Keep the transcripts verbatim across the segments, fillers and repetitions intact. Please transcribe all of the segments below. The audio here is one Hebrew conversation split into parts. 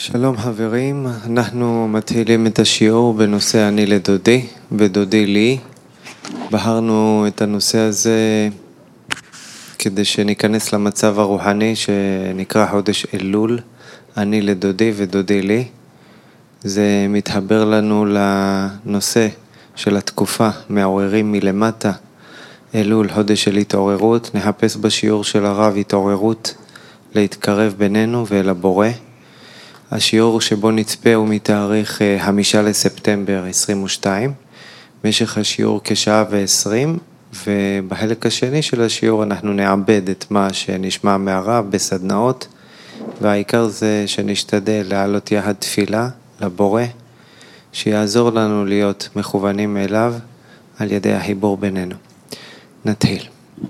שלום חברים, אנחנו מתחילים את השיעור בנושא אני לדודי ודודי לי. בחרנו את הנושא הזה כדי שניכנס למצב הרוחני שנקרא חודש אלול, אני לדודי ודודי לי. זה מתחבר לנו לנושא של התקופה, מעוררים מלמטה, אלול, חודש של התעוררות. נחפש בשיעור של הרב התעוררות להתקרב בינינו ואל הבורא. השיעור שבו נצפה הוא מתאריך חמישה לספטמבר עשרים ושתיים, משך השיעור כשעה ועשרים, ובחלק השני של השיעור אנחנו נעבד את מה שנשמע מהרב בסדנאות, והעיקר זה שנשתדל להעלות יחד תפילה לבורא, שיעזור לנו להיות מכוונים אליו על ידי החיבור בינינו. נתחיל.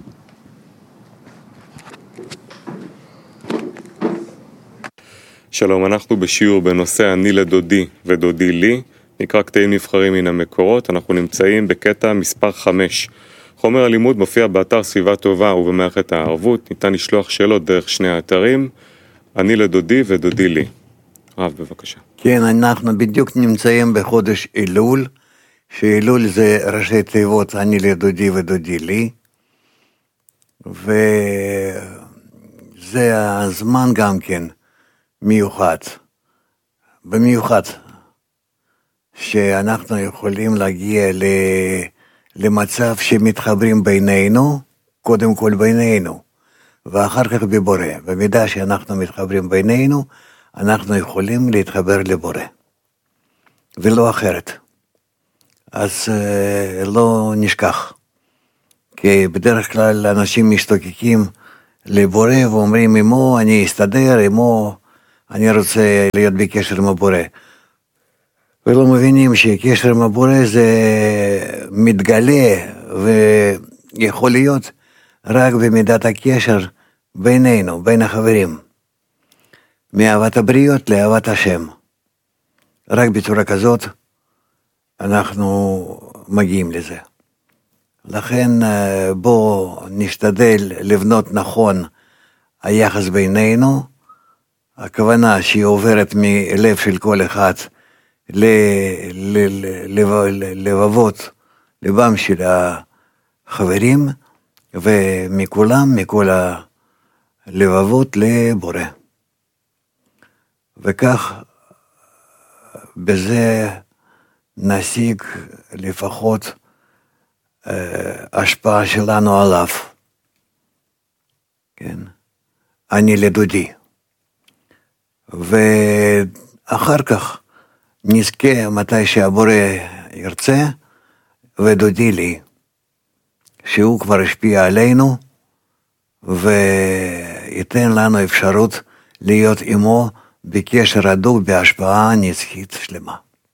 שלום, אנחנו בשיעור בנושא אני לדודי ודודי לי, נקרא קטעים נבחרים מן המקורות. אנחנו נמצאים בקטע מספר חמש. חומר הלימוד מופיע באתר סביבה טובה ובמערכת הערבות, ניתן לשלוח שאלות דרך שני האתרים, אני לדודי ודודי לי. רב, בבקשה. כן, אנחנו בדיוק נמצאים בחודש אלול, שאלול זה ראשי תיבות אני לדודי ודודי לי, וזה הזמן גם כן מיוחד, במיוחד שאנחנו יכולים להגיע למצב שמתחברים בינינו, קודם כל בינינו, ואחר כך בבורא. במידה שאנחנו מתחברים בינינו, אנחנו יכולים להתחבר לבורא, ולא אחרת. אז לא נשכח, כי בדרך כלל אנשים משתוקקים לבורא ואומרים, אמו אני אסתדר, אמו אני רוצה להיות בקשר עם הבורא. ולא מבינים שקשר עם הבורא זה מתגלה ויכול להיות רק במידת הקשר בינינו, בין החברים. מאהבת הבריות לאהבת השם. רק בצורה כזאת אנחנו מגיעים לזה. לכן בוא נשתדל לבנות נכון היחס בינינו, הכוונה שהיא עוברת מלב של כל אחד ללבבות, לבם של החברים, ומכולם, מכל הלבבות לבורא. וכך בזה נשיג לפחות השפעה שלנו עליו. כן. אני לדודי. ואחר כך נזכה מתי שהבורא ירצה, ודודי לי, שהוא כבר השפיע עלינו, וייתן לנו אפשרות להיות עמו בקשר הדוק בהשפעה נצחית שלמה.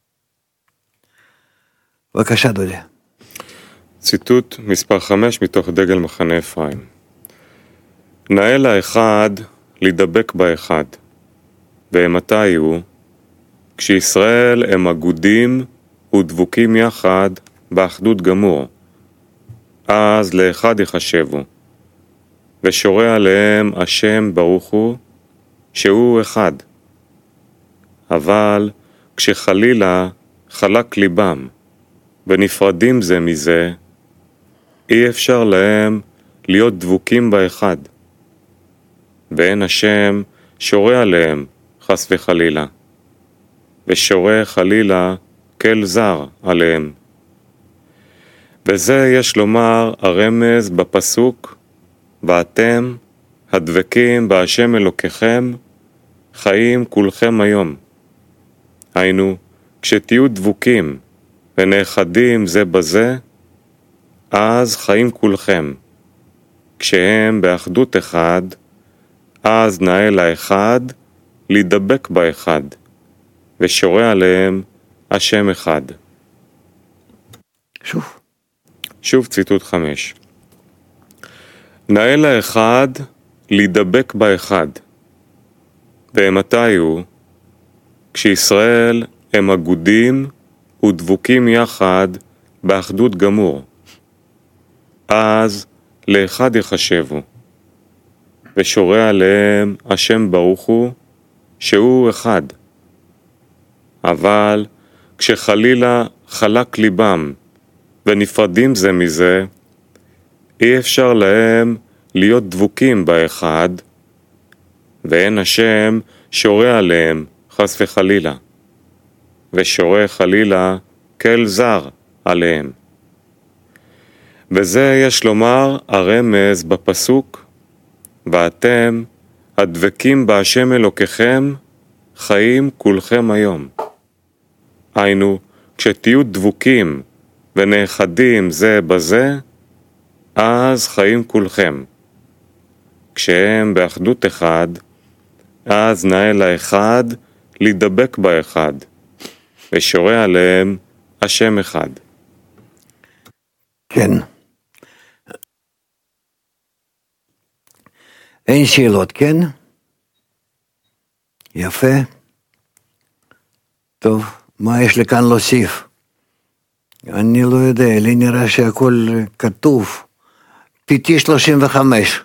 בבקשה דודי. ציטוט מספר חמש מתוך דגל מחנה אפרים. נאה לאחד להידבק באחד, ומתי הוא? כשישראל הם אגודים ודבוקים יחד באחדות גמור, אז לאחד יחשבו, ושורה עליהם השם ברוך הוא, שהוא אחד. אבל כשחלילה חלק ליבם, ונפרדים זה מזה, אי אפשר להם להיות דבוקים באחד, ואין השם שורה עליהם חס וחלילה, ושורה חלילה כל זר עליהם. וזה יש לומר הרמז בפסוק, ואתם הדבקים בהשם אלוקיכם חיים כולכם היום. היינו, כשתהיו דבוקים ונאחדים זה בזה, אז חיים כולכם. כשהם באחדות אחד, אז נאה לאחד להידבק באחד, ושורה עליהם השם אחד. שוב. שוב ציטוט חמש. נאה לאחד להידבק באחד, ומתי הוא? כשישראל הם אגודים ודבוקים יחד באחדות גמור, אז לאחד יחשבו, ושורה עליהם השם ברוך הוא, שהוא אחד. אבל כשחלילה חלק ליבם ונפרדים זה מזה, אי אפשר להם להיות דבוקים באחד, ואין השם שורה עליהם חס וחלילה, ושורה חלילה כל זר עליהם. וזה יש לומר הרמז בפסוק, ואתם הדבקים בהשם אלוקיכם חיים כולכם היום. היינו, כשתהיו דבוקים ונאחדים זה בזה, אז חיים כולכם. כשהם באחדות אחד, אז נאה לאחד להידבק באחד, ושורה עליהם השם אחד. כן. אין שאלות, כן? יפה. טוב, מה יש לי כאן להוסיף? אני לא יודע, לי נראה שהכל כתוב. פיטי שלושים וחמש.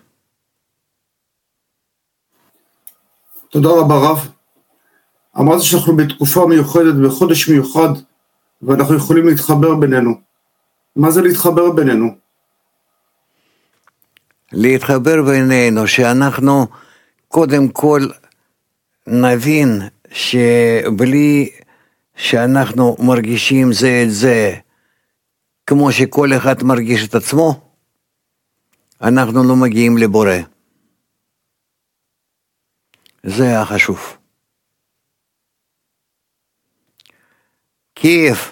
תודה רבה רב. אמרת שאנחנו בתקופה מיוחדת, בחודש מיוחד, ואנחנו יכולים להתחבר בינינו. מה זה להתחבר בינינו? להתחבר בינינו, שאנחנו קודם כל נבין שבלי שאנחנו מרגישים זה את זה, כמו שכל אחד מרגיש את עצמו, אנחנו לא מגיעים לבורא. זה החשוב. קייב.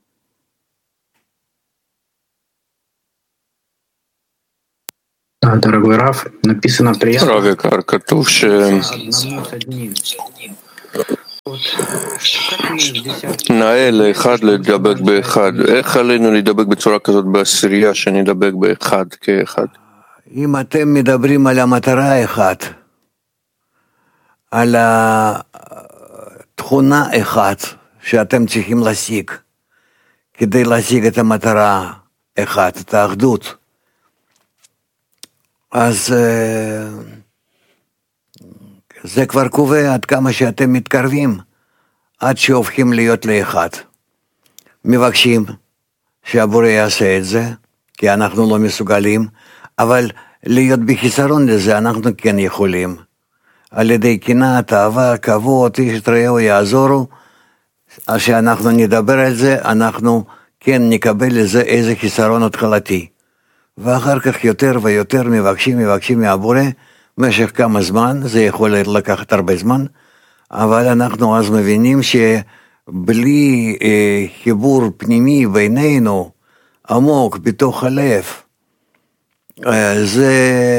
Дорогой Рав, написано приятно. רב יקר, כתוב שנאה לאחד לדבק באחד. איך עלינו לדבק בצורה כזאת בעשירייה, שנדבק באחד כאחד? אם אתם מדברים על המטרה אחת, על התכונה אחת שאתם צריכים להשיג, כדי להשיג את המטרה אחת, את האחדות, אז זה כבר קובע עד כמה שאתם מתקרבים, עד שהופכים להיות לאחד. מבקשים שהבורא יעשה את זה, כי אנחנו לא מסוגלים, אבל להיות בחיסרון לזה אנחנו כן יכולים. על ידי קנאת, אהבה, כבוד, איש את רעהו יעזורו, אז שאנחנו נדבר על זה, אנחנו כן נקבל לזה איזה חיסרון התחלתי. ואחר כך יותר ויותר מבקשים, מבקשים מהבורא, במשך כמה זמן, זה יכול לקחת הרבה זמן, אבל אנחנו אז מבינים שבלי אה, חיבור פנימי בינינו, עמוק בתוך הלב, אה, זה,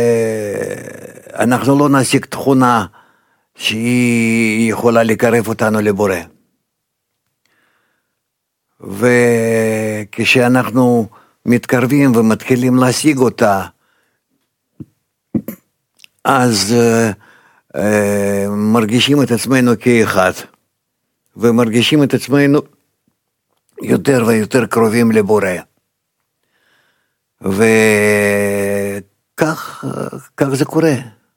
אנחנו לא נשיג תכונה שהיא יכולה לקרב אותנו לבורא. וכשאנחנו מתקרבים ומתחילים להשיג אותה, אז uh, uh, מרגישים את עצמנו כאחד, ומרגישים את עצמנו יותר ויותר קרובים לבורא. וכך כך זה קורה.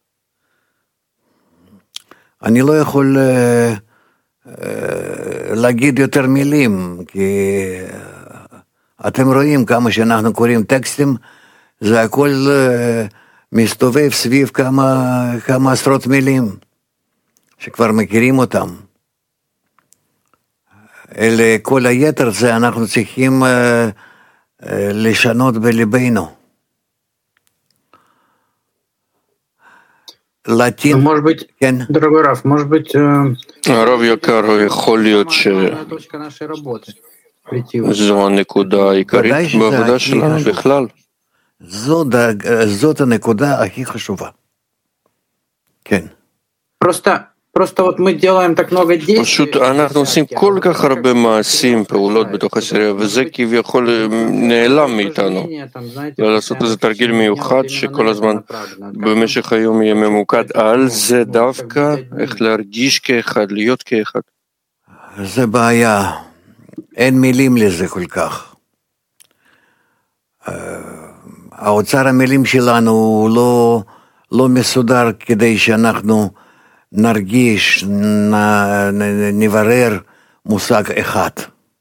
אני לא יכול uh, uh, להגיד יותר מילים, כי אתם רואים כמה שאנחנו קוראים טקסטים, זה הכל uh, מסתובב סביב כמה, כמה עשרות מילים, שכבר מכירים אותם. אלה כל היתר זה אנחנו צריכים uh, uh, לשנות בליבנו. לטין... Может быть, כן. дорогой Рав, может быть... הרב יקר, יכול להיות שזו הנקודה העיקרית בעבודה שלנו בכלל. זאת, זאת הנקודה הכי חשובה. כן. Просто, просто вот мы делаем так много действий. פשוט אנחנו עושים כל כך הרבה מעשים, פעולות בתוך הסירייה, וזה כביכול נעלם מאיתנו. לעשות איזה תרגיל מיוחד שכל הזמן במשך היום יהיה ממוקד על זה דווקא, איך להרגיש כאחד, להיות כאחד. זה בעיה. אין מילים לזה כל כך. האוצר המילים שלנו הוא לא, לא מסודר כדי שאנחנו נרגיש, נ, נברר מושג אחד.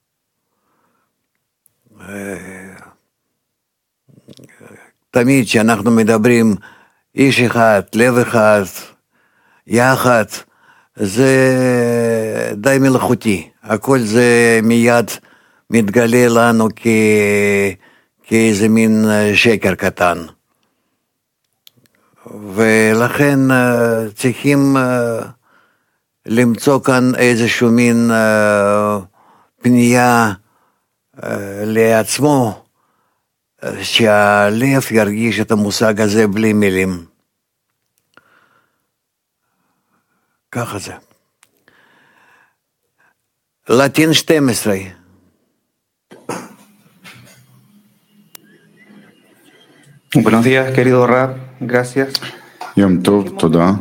תמיד כשאנחנו מדברים איש אחד, לב אחד, יחד, זה די מלאכותי. הכל זה מיד מתגלה לנו כ... כאיזה מין שקר קטן. ולכן צריכים למצוא כאן איזשהו מין פנייה לעצמו, שהלב ירגיש את המושג הזה בלי מילים. ככה זה. לטין שתים עשרה. Buenos días, querido Rab, gracias. יום טוב, תודה.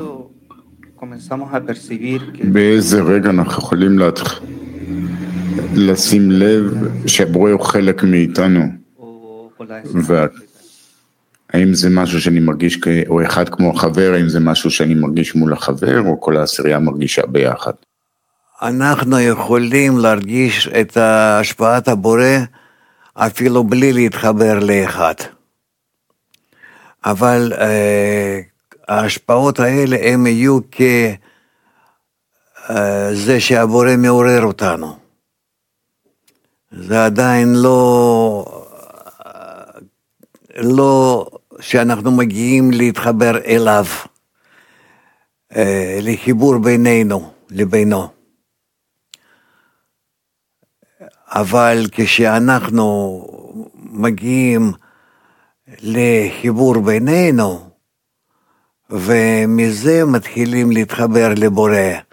באיזה רגע אנחנו יכולים להתחיל לשים לב שהבורא הוא חלק מאיתנו? והאם זה משהו שאני מרגיש או אחד כמו החבר, האם זה משהו שאני מרגיש מול החבר, או כל העשירייה מרגישה ביחד? אנחנו יכולים להרגיש את השפעת הבורא אפילו בלי להתחבר לאחד. אבל אה, ההשפעות האלה הם יהיו כזה שהבורא מעורר אותנו. זה עדיין לא, לא שאנחנו מגיעים להתחבר אליו, אה, לחיבור בינינו, לבינו. אבל כשאנחנו מגיעים לחיבור בינינו, ומזה מתחילים להתחבר לבורא,